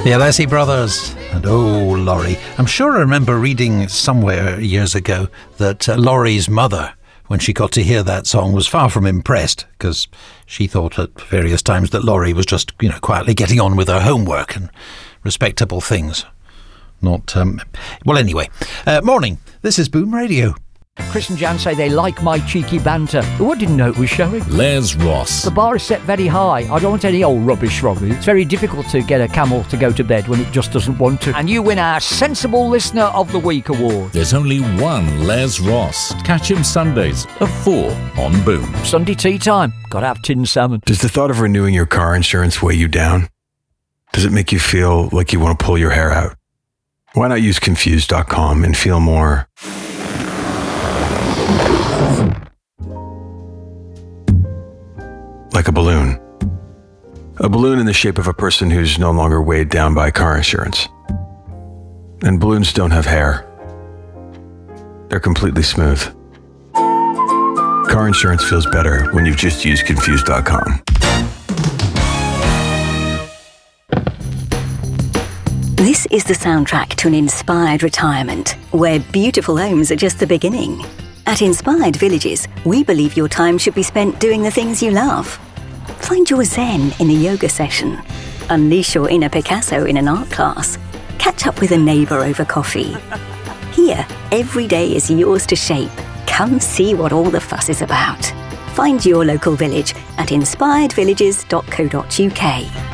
The Alessi Brothers and Oh Laurie. I'm sure I remember reading somewhere years ago that Laurie's mother, when she got to hear that song, was far from impressed, because she thought at various times that Laurie was just, quietly getting on with her homework and respectable things. Not, well, anyway. Morning. This is Boom Radio. Chris and Jan say they like my cheeky banter. Who I didn't know it was showing. Les Ross. The bar is set very high. I don't want any old rubbish from it. It's very difficult to get a camel to go to bed when it just doesn't want to. And you win our Sensible Listener of the Week award. There's only one Les Ross. Catch him Sundays at 4 on Boom. Sunday tea time. Gotta have tin salmon. Does the thought of renewing your car insurance weigh you down? Does it make you feel like you want to pull your hair out? Why not use Confused.com and feel more like a balloon. A balloon in the shape of a person who's no longer weighed down by car insurance. And balloons don't have hair. They're completely smooth. Car insurance feels better when you've just used Confused.com. This is the soundtrack to an inspired retirement, where beautiful homes are just the beginning. At Inspired Villages, we believe your time should be spent doing the things you love. Find your zen in a yoga session. Unleash your inner Picasso in an art class. Catch up with a neighbour over coffee. Here, every day is yours to shape. Come see what all the fuss is about. Find your local village at inspiredvillages.co.uk.